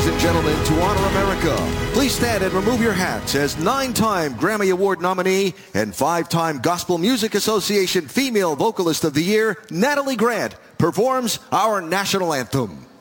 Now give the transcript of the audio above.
ladies and gentlemen, to honor America, please stand and remove your hats as 9-time Grammy Award nominee and 5-time Gospel Music Association Female Vocalist of the Year, Natalie Grant, performs our national anthem.